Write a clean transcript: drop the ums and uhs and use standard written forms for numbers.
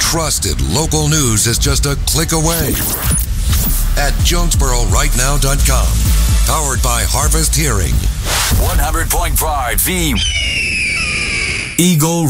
trusted local news is just a click away at JonesboroRightNow.com. Powered by Harvest Hearing. 100.5 The Eagle